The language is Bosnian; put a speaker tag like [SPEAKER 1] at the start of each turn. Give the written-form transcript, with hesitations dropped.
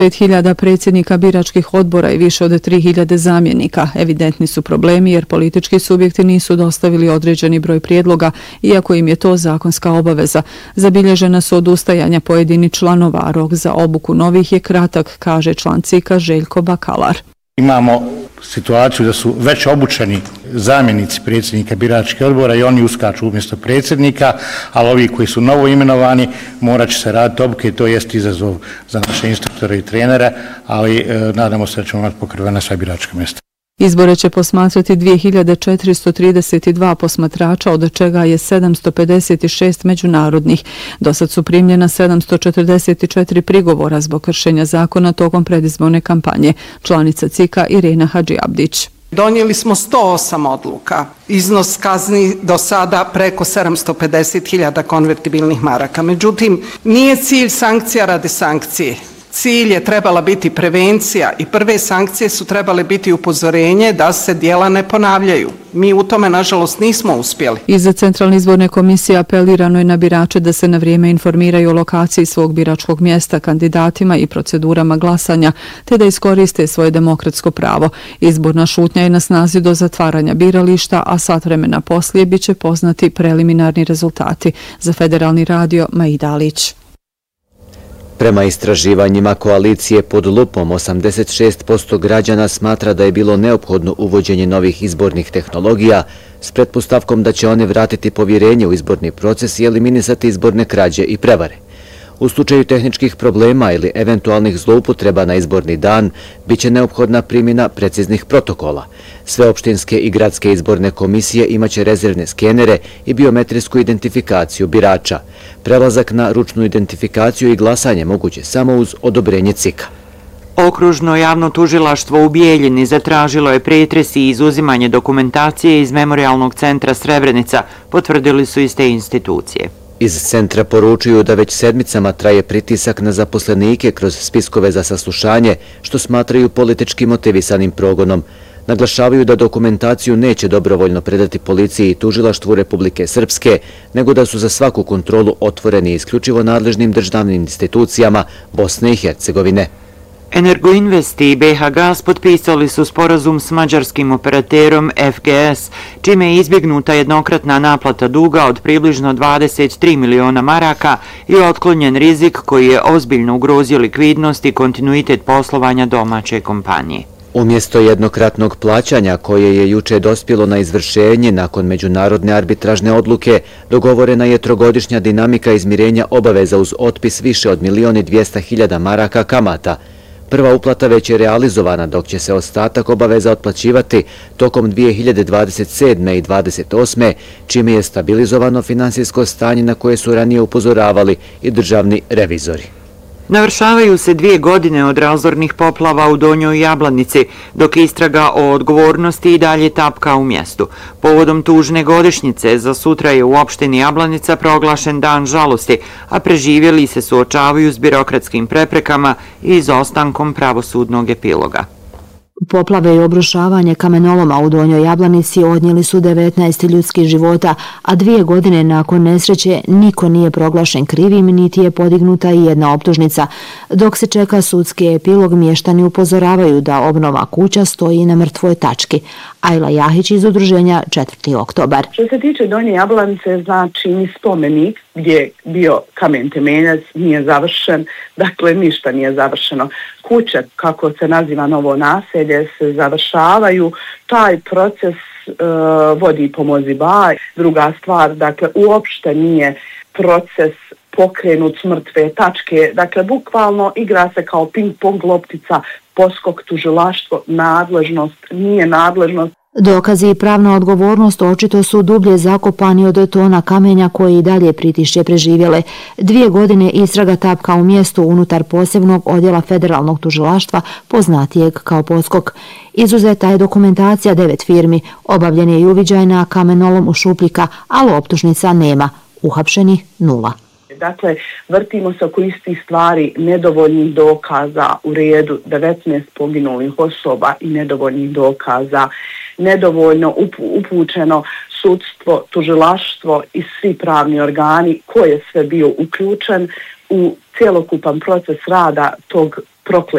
[SPEAKER 1] 5.000 predsjednika biračkih odbora i više od 3.000 zamjenika. Evidentni su problemi jer politički subjekti nisu dostavili određeni broj prijedloga, iako im je to zakonska obaveza. Zabilježena su odustajanja pojedinih članova, a rok za obuku novih je kratak, kaže član CIK-a Željko Bakalar.
[SPEAKER 2] Imamo situaciju da su već obučeni zamjenici predsjednika biračkih odbora i oni uskaču umjesto predsjednika, ali ovi koji su novo imenovani morat će se raditi obuke, to jest izazov za naše instruktore i trenere, ali nadamo se da ćemo imati pokrivena sva biračka mjesta.
[SPEAKER 1] Izbore će posmatrati 2.432 posmatrača, od čega je 756 međunarodnih. Dosad su primljena 744 prigovora zbog kršenja zakona tokom predizborne kampanje. Članica CIK-a Irena Hadžiabdić.
[SPEAKER 3] Donijeli smo 108 odluka. Iznos kazni do sada preko 750.000 konvertibilnih maraka. Međutim, nije cilj sankcija radi sankcije. Cilj je trebala biti prevencija i prve sankcije su trebale biti upozorenje da se djela ne ponavljaju. Mi u tome, nažalost, nismo uspjeli.
[SPEAKER 1] Iza Centralne izborne komisije apelirano je na birače da se na vrijeme informiraju o lokaciji svog biračkog mjesta, kandidatima i procedurama glasanja, te da iskoriste svoje demokratsko pravo. Izborna šutnja je na snazi do zatvaranja birališta, a sat vremena poslije bit će poznati preliminarni rezultati. Za Federalni radio, Maida Alić.
[SPEAKER 4] Prema istraživanjima koalicije Pod lupom, 86% građana smatra da je bilo neophodno uvođenje novih izbornih tehnologija s pretpostavkom da će one vratiti povjerenje u izborni proces i eliminisati izborne krađe i prevare. U slučaju tehničkih problema ili eventualnih zloupotreba na izborni dan, bit će neophodna primjena preciznih protokola. Sve opštinske i gradske izborne komisije imaće rezervne skenere i biometrijsku identifikaciju birača. Prelazak na ručnu identifikaciju i glasanje moguće samo uz odobrenje CIK-a.
[SPEAKER 5] Okružno javno tužilaštvo u Bijeljini zatražilo je pretres i izuzimanje dokumentacije iz Memorijalnog centra Srebrenica, potvrdili su iz te institucije.
[SPEAKER 4] Iz centra poručuju da već sedmicama traje pritisak na zaposlenike kroz spiskove za saslušanje, što smatraju politički motivisanim progonom. Naglašavaju da dokumentaciju neće dobrovoljno predati policiji i tužilaštvu Republike Srpske, nego da su za svaku kontrolu otvoreni isključivo nadležnim državnim institucijama Bosne i Hercegovine.
[SPEAKER 5] Energoinvest i BH Gas potpisali su sporazum s mađarskim operaterom FGS, čime je izbjegnuta jednokratna naplata duga od približno 23 miliona maraka i otklonjen rizik koji je ozbiljno ugrozio likvidnost i kontinuitet poslovanja domaće kompanije.
[SPEAKER 4] Umjesto jednokratnog plaćanja koje je juče dospjelo na izvršenje nakon međunarodne arbitražne odluke, dogovorena je trogodišnja dinamika izmirenja obaveza uz otpis više od 1.200.000 maraka kamata. Prva uplata već je realizovana, dok će se ostatak obaveza otplaćivati tokom 2027. i 2028. čime je stabilizovano finansijsko stanje na koje su ranije upozoravali i državni revizori.
[SPEAKER 5] Navršavaju se 2 godine od razornih poplava u Donjoj Jablanici, dok istraga o odgovornosti i dalje tapka u mjestu. Povodom tužne godišnjice za sutra je u opštini Jablanica proglašen dan žalosti, a preživjeli se suočavaju s birokratskim preprekama i izostankom pravosudnog epiloga.
[SPEAKER 6] Poplave i obrušavanje kamenoloma u Donjoj Jablanici odnijeli su 19 ljudskih života, a 2 godine nakon nesreće niko nije proglašen krivim, niti je podignuta i jedna optužnica. Dok se čeka sudski epilog, mještani upozoravaju da obnova kuća stoji na mrtvoj tački. Ajla Jahić iz udruženja 4. oktobar.
[SPEAKER 7] Što se tiče Donje Jablanice, znači ni spomenik gdje je bio kamen temeljac nije završen, dakle ništa nije završeno. Kuće, kako se naziva novo naselje, se završavaju, taj proces vodi Pomozi Baj. Druga stvar, dakle uopšte nije proces pokrenut s mrtve tačke, dakle bukvalno igra se kao ping-pong loptica, poskok, tužilaštvo, nadležnost, nije nadležnost.
[SPEAKER 6] Dokazi i pravna odgovornost očito su dublje zakopani od tona kamenja koji i dalje pritišće preživjele. 2 godine istraga tapka u mjestu unutar posebnog odjela federalnog tužilaštva, poznatijeg kao Poskok. Izuzeta je dokumentacija 9 firmi, obavljen je i uviđaj na kamenolomu Šupljika, ali optužnica nema. Uhapšeni 0.
[SPEAKER 7] Dakle, vrtimo se oko istih stvari, nedovoljnih dokaza u redu, 19 poginulih osoba i nedovoljnih dokaza, nedovoljno upućeno sudstvo, tužilaštvo i svi pravni organi ko je sve bio uključen u cjelokupan proces rada tog prokletog